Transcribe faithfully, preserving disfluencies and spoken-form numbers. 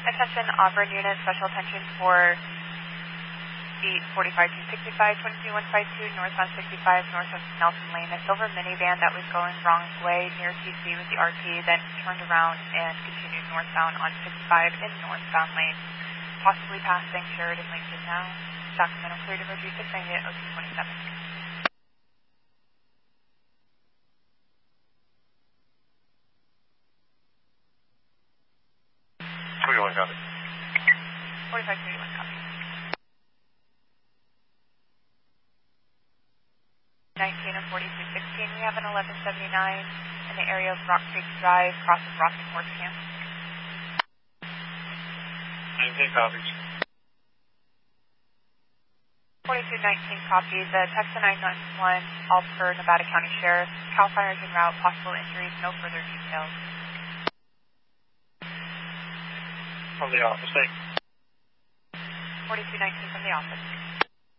Attention Auburn unit, special attention for beat forty-five two sixty-five, twenty-two one five two, northbound sixty-five, north of Nelson Lane. A silver minivan that was going wrong way near T C with the R T, then turned around and continued northbound on sixty-five in northbound lane. Possibly passing Sheridan Lincoln now. Sacramento clear to Virginia six ninety at oh two twenty-seven. twenty-one copy. forty-five thirty-one copy. nineteen and forty-two sixteen, we have an eleven seventy-nine in the area of Rock Creek Drive, cross of Rocky Horse Camp. nineteen copies. forty-two nineteen copy. The text to nine nine one, all per Nevada County Sheriff. Cal Fire is en route, possible injuries, no further details. From the office, thanks. forty-two nineteen from the office.